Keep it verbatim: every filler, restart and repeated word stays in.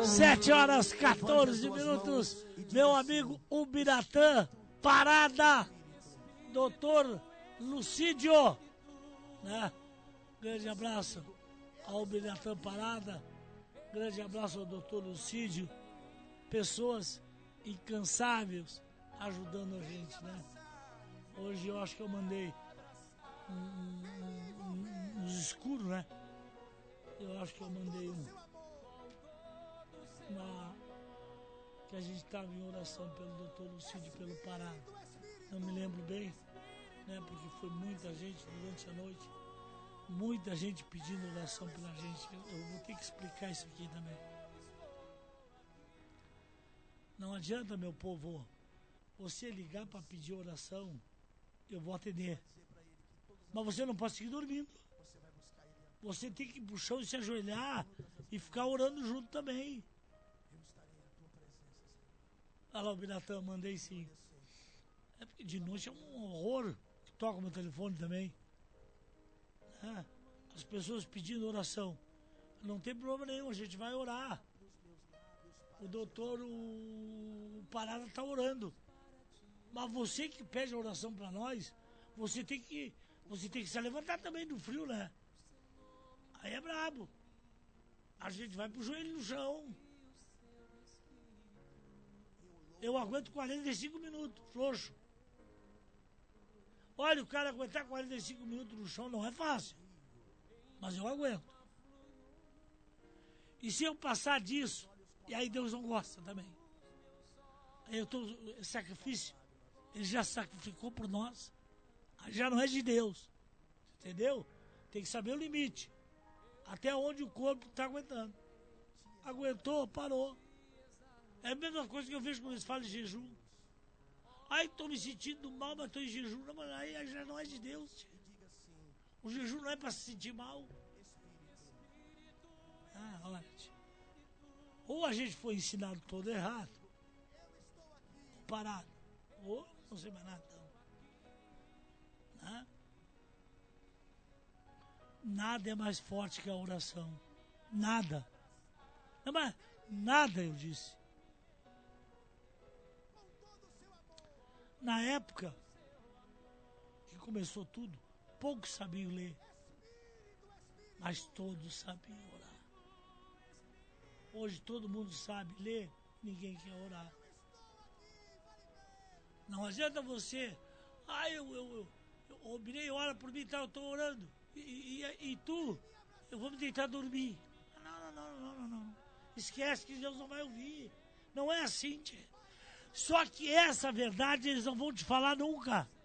Sete horas, quatorze minutos. Meu amigo Ubiratã, parada. Doutor Lucídio, né? Grande abraço ao Ubiratã Parada. Grande abraço ao doutor Lucídio. Pessoas incansáveis ajudando a gente, né? Hoje eu acho que eu mandei um, um, um, uns escuros, né? Eu acho que eu mandei um, uma, que a gente estava em oração pelo doutor Lucídio pelo Pará. Não me lembro bem, né? Porque foi muita gente durante a noite, muita gente pedindo oração pela gente. Eu vou ter que explicar isso aqui também. Não adianta, meu povo, você ligar para pedir oração, eu vou atender. Mas você não pode seguir dormindo. Você tem que ir pro chão e se ajoelhar e ficar orando junto também. Olha lá o Biratã, mandei sim. É porque de noite é um horror. Toca o meu telefone também. É, as pessoas pedindo oração. Não tem problema nenhum, a gente vai orar. O doutor, o, o Parada está orando. Mas você que pede a oração para nós, você tem que você tem que se levantar também do frio, né? Aí é brabo. A gente vai pro joelho no chão. Eu aguento quarenta e cinco minutos, frouxo. Olha, o cara aguentar quarenta e cinco minutos no chão não é fácil. Mas eu aguento. E se eu passar disso, e aí Deus não gosta também. Aí eu tô, sacrifício, ele já sacrificou por nós. Aí já não é de Deus. Entendeu? Tem que saber o limite. Até onde o corpo está aguentando. Aguentou, parou. É a mesma coisa que eu vejo quando eles falam de jejum. Ai, estou me sentindo mal, mas estou em jejum. Não, mas aí já não é de Deus. Tia. O jejum não é para se sentir mal. Ah, olha, tia. Ou a gente foi ensinado todo errado, ou parado, ou não sei mais nada. Não. Né? Nada é mais forte que a oração. Nada. Não, mas nada, eu disse. Na época que começou tudo, poucos sabiam ler. Mas todos sabiam orar. Hoje todo mundo sabe ler, ninguém quer orar. Não adianta você... Ah, eu... eu, eu, eu Birei, ora por mim, tá, eu estou orando. E, e, e tu? Eu vou me deitar dormir. Não, não, não, não, não, não. Esquece que Deus não vai ouvir. Não é assim, tia. Só que essa verdade eles não vão te falar nunca.